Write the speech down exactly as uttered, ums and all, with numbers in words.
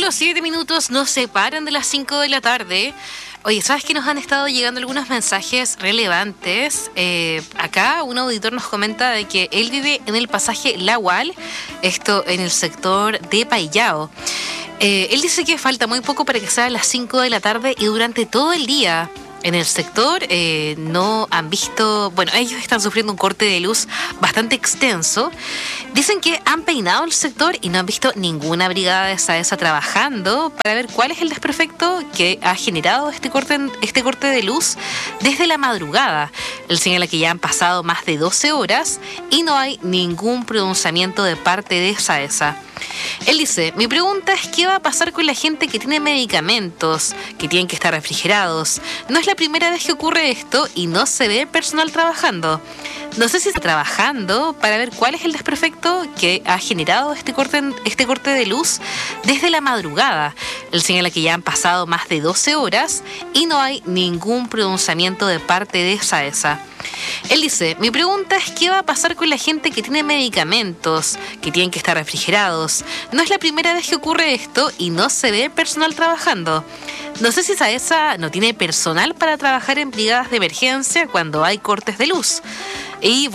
Bueno, siete minutos nos separan de las cinco de la tarde. Oye, ¿sabes que nos han estado llegando algunos mensajes relevantes? Eh, acá un auditor nos comenta de que él vive en el pasaje La Gual, esto en el sector de Paillao. Eh, él dice que falta muy poco para que sean las cinco de la tarde y durante todo el día en el sector eh, no han visto, bueno, ellos están sufriendo un corte de luz bastante extenso. Dicen que han peinado el sector y no han visto ninguna brigada de SAESA trabajando para ver cuál es el desperfecto que ha generado este corte, este corte de luz desde la madrugada. Él señala que ya han pasado más de doce horas y no hay ningún pronunciamiento de parte de SAESA. Él dice, mi pregunta es qué va a pasar con la gente que tiene medicamentos, que tienen que estar refrigerados. No es la primera vez que ocurre esto y no se ve personal trabajando. No sé si está trabajando para ver cuál es el desperfecto que ha generado este corte, este corte de luz desde la madrugada. Él señala que ya han pasado más de doce horas y no hay ningún pronunciamiento de parte de SAESA. Él dice, mi pregunta es qué va a pasar con la gente que tiene medicamentos, que tienen que estar refrigerados. No es la primera vez que ocurre esto y no se ve personal trabajando. No sé si SAESA no tiene personal para trabajar en brigadas de emergencia cuando hay cortes de luz. Y